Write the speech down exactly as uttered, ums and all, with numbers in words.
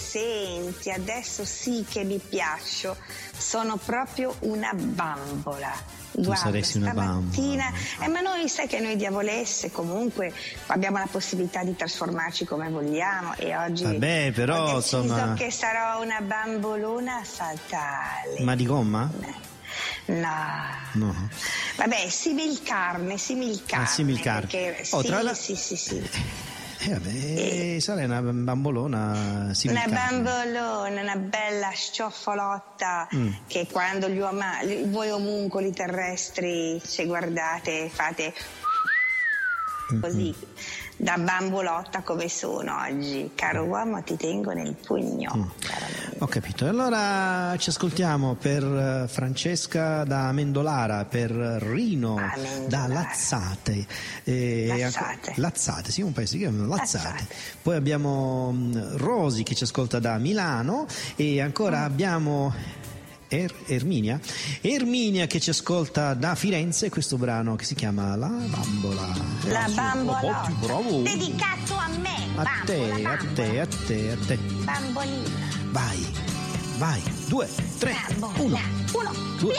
senti, adesso sì che mi piaccio, sono proprio una bambola. Tu Guarda, saresti una stamattina, bambola. eh, ma noi sai che noi diavolesse comunque abbiamo la possibilità di trasformarci come vogliamo e oggi Vabbè, però, ho deciso insomma... che sarò una bambolona fatale. Ma di gomma? No. No. Vabbè, simil carne, simil carne. Ah, simil carne. Perché, Oh, sì, tra la- sì, sì, sì. Eh vabbè, E- sarai una bambolona simil Una carne. bambolona, una bella scioffolotta Mm. che quando gli uoma- voi omuncoli terrestri ci guardate fate così, da bambolotta come sono oggi. Caro uomo, ti tengo nel pugno. Caro amico. Ho capito. E allora ci ascoltiamo per eh, Francesca da Amendolara, per Rino Amendolara. da Lazzate. E Lazzate. anco- Lazzate, sì, un paese che chiamano Lazzate. Lazzate. Poi abbiamo mm, Rosi che ci ascolta da Milano e ancora abbiamo Er- Erminia. Erminia che ci ascolta da Firenze, questo brano che si chiama La Bambola. La Ah, sì, bambolotta. oh, bravo. Dedicato a me. A bambola, te, a bambola. te, a te, a te. Bambolina. Vai, vai, due, tre, Bambola. uno, Uno. due.